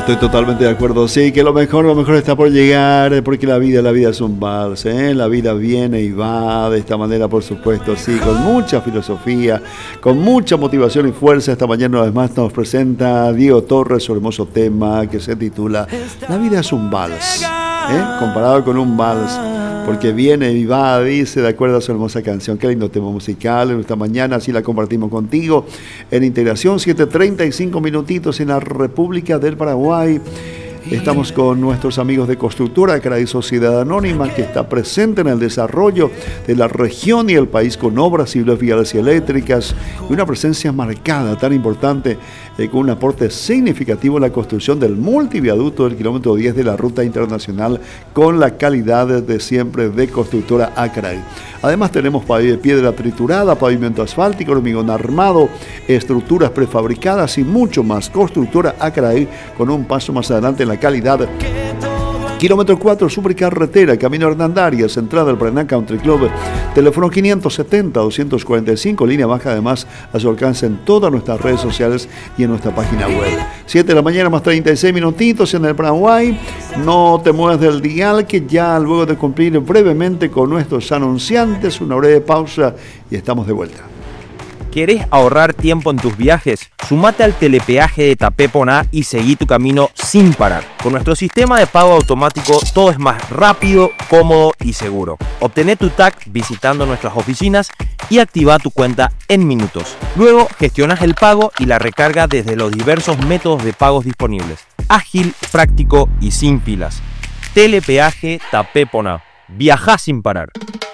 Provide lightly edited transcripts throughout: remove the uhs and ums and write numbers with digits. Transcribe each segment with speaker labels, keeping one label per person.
Speaker 1: Estoy totalmente de acuerdo. Sí, que lo mejor está por llegar, porque la vida es un vals, ¿eh? La vida viene y va de esta manera, por supuesto, sí, con mucha filosofía, con mucha motivación y fuerza. Esta mañana, una vez más, nos presenta Diego Torres su hermoso tema que se titula La vida es un vals, comparado con un vals, porque viene y va, dice, de acuerdo a su hermosa canción. Qué lindo tema musical en esta mañana, así la compartimos contigo en Integración. 7:35 minutitos en la República del Paraguay. Estamos con nuestros amigos de Constructora Acraí Sociedad Anónima, que está presente en el desarrollo de la región y el país con obras civiles, viales y eléctricas, y una presencia marcada, tan importante, con un aporte significativo en la construcción del multiviaducto del kilómetro 10 de la ruta internacional, con la calidad de siempre de Constructora Acraí. Además tenemos piedra triturada, pavimento asfáltico, hormigón armado, estructuras prefabricadas y mucho más. Constructora Acraí, con un paso más adelante en la calidad. Kilómetro 4, supercarretera, Camino Hernandarias, entrada al Paraná Country Club. Teléfono 570-245, línea baja, además a su alcance en todas nuestras redes sociales y en nuestra página web. 7 de la mañana más 36 minutitos en el Paraguay. No te muevas del dial, que ya luego de cumplir brevemente con nuestros anunciantes, una breve pausa y estamos de vuelta.
Speaker 2: ¿Querés ahorrar tiempo en tus viajes? Sumate al telepeaje de Tapé Poná y seguí tu camino sin parar. Con nuestro sistema de pago automático todo es más rápido, cómodo y seguro. Obtené tu TAC visitando nuestras oficinas y activa tu cuenta en minutos. Luego gestionas el pago y la recarga desde los diversos métodos de pagos disponibles. Ágil, práctico y sin filas. Telepeaje Tapé Poná. Viajá sin parar.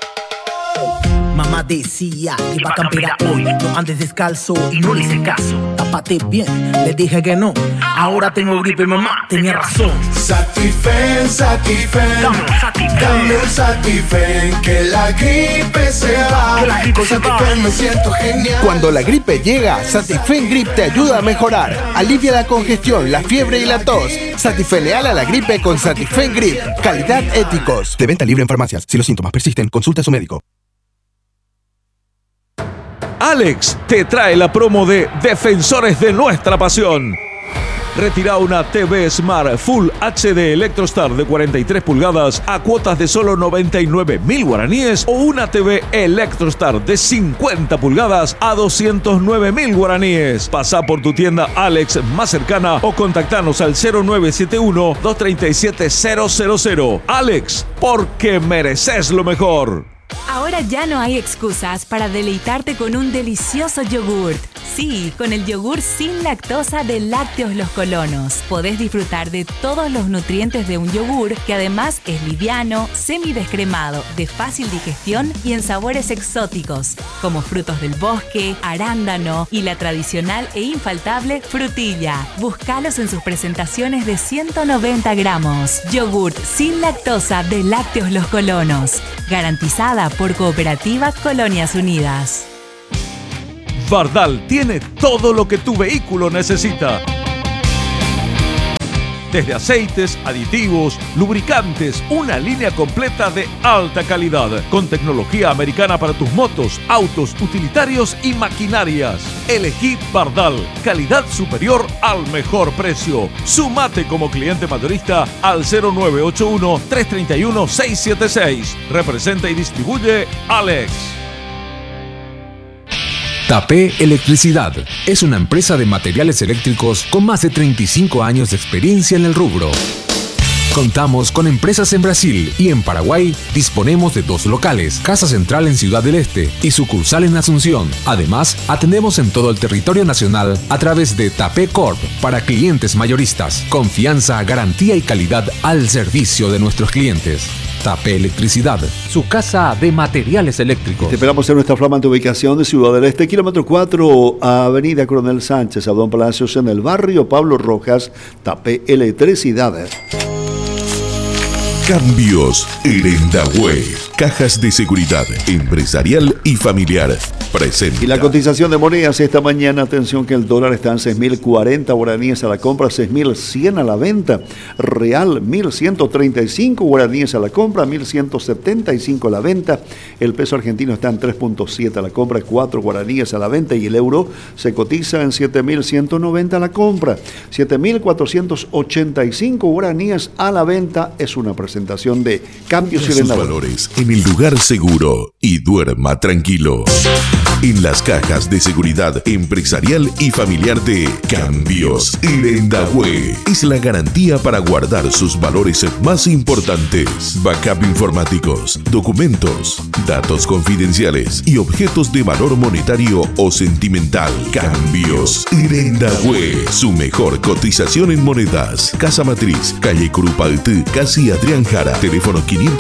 Speaker 3: Mamá decía que iba a campear hoy, no andes descalzo y no le hice caso. Tápate bien, le dije que no. Ahora tengo gripe, mamá tenía razón.
Speaker 4: Satifen, dame un Satifen, que la gripe se va. Con Satifen me siento genial.
Speaker 5: Cuando la gripe llega, Satifen Grip te ayuda a mejorar. Alivia la congestión, la fiebre y la tos. Satifen leal a la gripe con Satifen Grip. Calidad Éticos. De venta libre en farmacias. Si los síntomas persisten, consulte a su médico.
Speaker 6: Alex te trae la promo de Defensores de Nuestra Pasión. Retira una TV Smart Full HD Electrostar de 43 pulgadas a cuotas de solo 99.000 guaraníes, o una TV Electrostar de 50 pulgadas a 209.000 guaraníes. Pasá por tu tienda Alex más cercana o contactanos al 0971-237-000. Alex, porque mereces lo mejor.
Speaker 7: Ahora ya no hay excusas para deleitarte con un delicioso yogurt. Sí, con el yogur sin lactosa de Lácteos Los Colonos. Podés disfrutar de todos los nutrientes de un yogur, que además es liviano, semidescremado, de fácil digestión y en sabores exóticos, como frutos del bosque, arándano y la tradicional e infaltable frutilla. Búscalos en sus presentaciones de 190 gramos. Yogurt sin lactosa de Lácteos Los Colonos. Garantizada por Cooperativa Colonias Unidas.
Speaker 6: Bardal tiene todo lo que tu vehículo necesita. Desde aceites, aditivos, lubricantes, una línea completa de alta calidad, con tecnología americana para tus motos, autos, utilitarios y maquinarias. Elegí Bardal, calidad superior al mejor precio. Sumate como cliente mayorista al 0981-331-676. Representa y distribuye Alex.
Speaker 8: Tapé Electricidad es una empresa de materiales eléctricos con más de 35 años de experiencia en el rubro. Contamos con empresas en Brasil y en Paraguay. Disponemos de 2 locales, Casa Central en Ciudad del Este y sucursal en Asunción. Además, atendemos en todo el territorio nacional a través de Tapé Corp para clientes mayoristas. Confianza, garantía y calidad al servicio de nuestros clientes. Tapé Electricidad, su casa de materiales eléctricos.
Speaker 1: Te esperamos en nuestra flamante ubicación de Ciudad del Este, kilómetro 4, Avenida Coronel Sánchez, Abdón Palacios, en el barrio Pablo Rojas. Tapé Electricidad.
Speaker 9: Cambios Erendahue. Cajas de seguridad empresarial y familiar.
Speaker 1: Y la cotización de monedas esta mañana, atención que el dólar está en 6.040 guaraníes a la compra, 6.100 a la venta. Real, 1.135 guaraníes a la compra, 1.175 a la venta. El peso argentino está en 3.7 a la compra, 4 guaraníes a la venta. Y el euro se cotiza en 7.190 a la compra, 7.485 guaraníes a la venta. Es una presentación de Cambios y
Speaker 9: sus valores en el lugar seguro y duerma tranquilo. En las cajas de seguridad empresarial y familiar de Cambios Irendahue es la garantía para guardar sus valores más importantes: backup informáticos, documentos, datos confidenciales y objetos de valor monetario o sentimental. Cambios Irendahue, su mejor cotización en monedas. Casa Matriz, calle Curupaltí, casi Adrián Jara, teléfono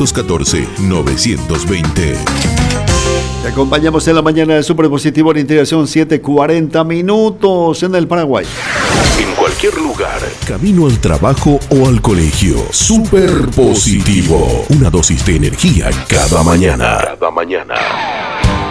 Speaker 9: 514-920.
Speaker 1: Te acompañamos en la mañana de Super Positivo en Integración 7:40 minutos en el Paraguay.
Speaker 9: En cualquier lugar, camino al trabajo o al colegio. Super Positivo, una dosis de energía cada mañana.